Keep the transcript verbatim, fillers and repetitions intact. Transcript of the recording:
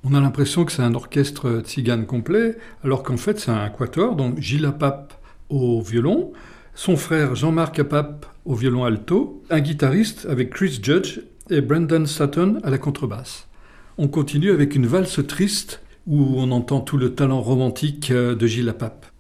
On a l'impression que c'est un orchestre tzigane complet, alors qu'en fait c'est un quatuor, donc Gilles Apap au violon, son frère Jean-Marc Apap au violon alto, un guitariste avec Chris Judge et Brendan Sutton à la contrebasse. On continue avec une valse triste où on entend tout le talent romantique de Gilles Apap.